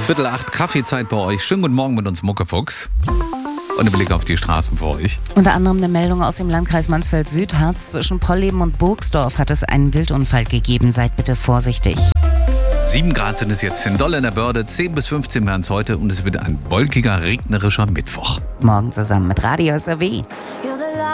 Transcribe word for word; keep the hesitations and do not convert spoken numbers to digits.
Viertel acht, Kaffeezeit bei euch. Schönen guten Morgen mit uns, Muckefuchs. Und ein Blick auf die Straßen für euch. Unter anderem eine Meldung aus dem Landkreis Mansfeld-Südharz. Zwischen Polleben und Burgsdorf hat es einen Wildunfall gegeben. Seid bitte vorsichtig. Sieben Grad sind es jetzt in Doll in der Börde, zehn bis fünfzehn werden es heute und es wird ein wolkiger, regnerischer Mittwoch. Morgen zusammen mit Radio S R W.